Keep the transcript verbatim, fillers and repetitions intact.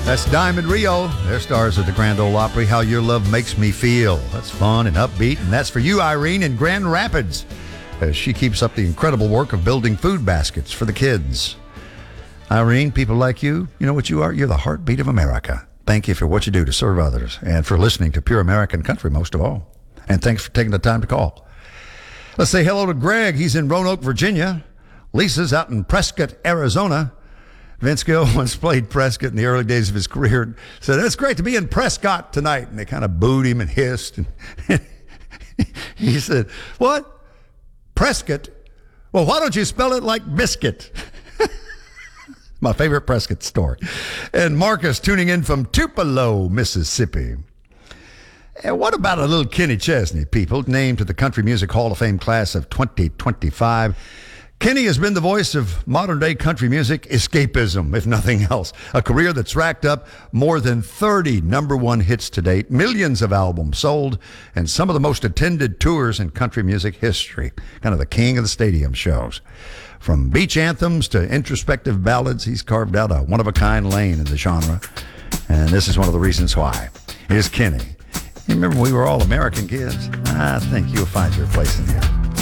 That's Diamond Rio. They're stars at the Grand Ole Opry. How Your Love Makes Me Feel. That's fun and upbeat, and that's for you, Irene, in Grand Rapids, as she keeps up the incredible work of building food baskets for the kids. Irene, people like you, you know what you are? You're the heartbeat of America. Thank you for what you do to serve others and for listening to Pure American Country most of all. And thanks for taking the time to call. Let's say hello to Greg. He's in Roanoke, Virginia. Lisa's out in Prescott, Arizona. Vince Gill once played Prescott in the early days of his career. Said, it's great to be in Prescott tonight. And they kind of booed him and hissed. And he said, what? Prescott? Well, why don't you spell it like biscuit? My favorite Prescott story. And Marcus tuning in from Tupelo, Mississippi. And what about a little Kenny Chesney, people, named to the Country Music Hall of Fame class of twenty twenty-five. Kenny has been the voice of modern-day country music escapism, if nothing else. A career that's racked up more than thirty number one hits to date, millions of albums sold, and some of the most attended tours in country music history. Kind of the king of the stadium shows. From beach anthems to introspective ballads, he's carved out a one-of-a-kind lane in the genre. And this is one of the reasons why. Here's Kenny. You remember we were all American kids? I think you'll find your place in here.